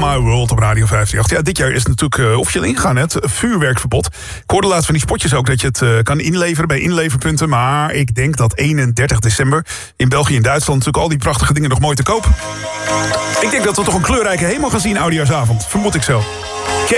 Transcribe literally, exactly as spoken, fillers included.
My World op Radio vijfenveertig. Ja, dit jaar is het natuurlijk uh, officieel ingegaan, het vuurwerkverbod. Ik hoorde laatst van die spotjes ook dat je het uh, kan inleveren bij inleverpunten. Maar ik denk dat eenendertig december in België en Duitsland natuurlijk al die prachtige dingen nog mooi te koop. Ik denk dat we toch een kleurrijke hemel gaan zien oudejaarsavond. Vermoed ik zo.